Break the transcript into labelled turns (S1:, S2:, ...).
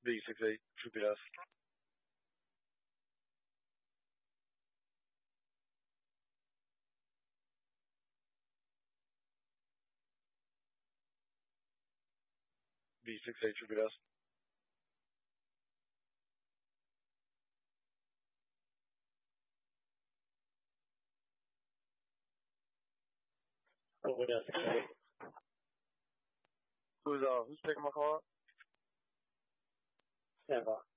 S1: V68 Triple S. V68 Triple S. Who's picking my call up?
S2: Stand by.